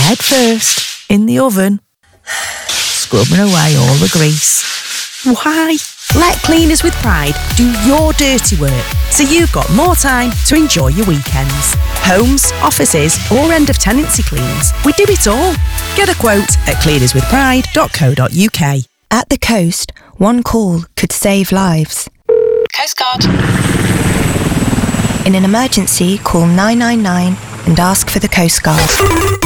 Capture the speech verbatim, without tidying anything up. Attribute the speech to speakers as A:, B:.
A: head first, in the oven, scrubbing away all the grease. Why? Let Cleaners with Pride do your dirty work so you've got more time to enjoy your weekends. Homes, offices or end of tenancy cleans. We do it all. Get a quote at cleaners with pride dot co dot uk.
B: At the coast, one call could save lives.
C: Coast Guard.
B: In an emergency, call nine nine nine and ask for the Coast Guard.